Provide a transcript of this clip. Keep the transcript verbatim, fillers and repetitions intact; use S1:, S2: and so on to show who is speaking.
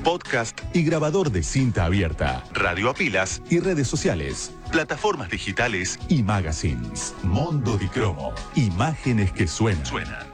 S1: podcast y grabador de cinta abierta, radio a pilas y redes sociales, plataformas digitales y magazines. Mondo di Cromo, imágenes que suenan. Suenan.